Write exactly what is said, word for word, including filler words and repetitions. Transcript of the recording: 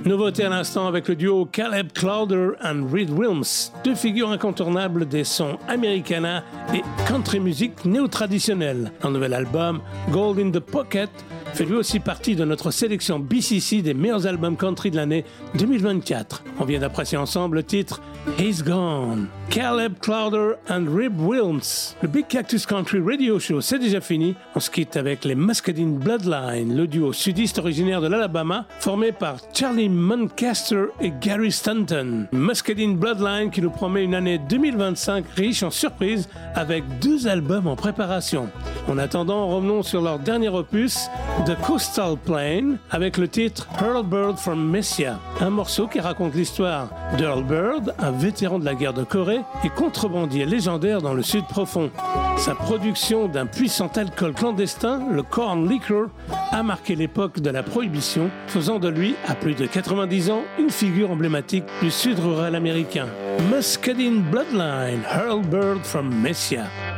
Nouveauté à l'instant avec le duo Caleb Clowder and Reed Wilms, deux figures incontournables des sons Americana et country music néo-traditionnelle. Un nouvel album, Gold in the Pocket, fait lui aussi partie de notre sélection B C C des meilleurs albums country de l'année deux mille vingt-quatre. On vient d'apprécier ensemble le titre He's Gone. Caleb Clowder and Reed Wilms. Le Big Cactus Country Radio Show, c'est déjà fini. On se quitte avec les Muscadine Bloodline, le duo sudiste originaire de l'Alabama, formé par Charlie Muncaster et Gary Stanton. Muscadine Bloodline qui nous promet une année deux mille vingt-cinq riche en surprises avec deux albums en préparation. En attendant, revenons sur leur dernier opus, The Coastal Plain, avec le titre Earl Bird from Messia, un morceau qui raconte l'histoire d'Earl Bird, un vétéran de la guerre de Corée et contrebandier légendaire dans le sud profond. Sa production d'un puissant alcool clandestin, le corn liquor, a marqué l'époque de la prohibition, faisant de lui, à plus de quatre-vingt-dix ans, une figure emblématique du sud rural américain. Muscadine Bloodline, Earl Bird from Messia.